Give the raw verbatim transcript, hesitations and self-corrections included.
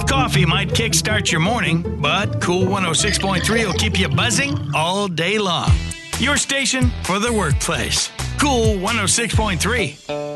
of coffee might kickstart your morning, but Cool one oh six point three will keep you buzzing all day long. Your station for the workplace. Cool one oh six point three.